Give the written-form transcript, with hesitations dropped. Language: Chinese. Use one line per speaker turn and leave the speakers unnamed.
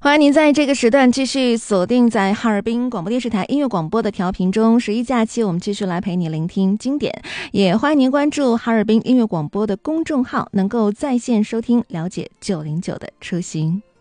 欢迎您在这个时段继续锁定在哈尔滨广播电视台音乐广播的调频中，十一假期我们继续来陪你聆听经典，也欢迎您关注哈尔滨音乐广播的公众号，能够在线收听了解909的车型。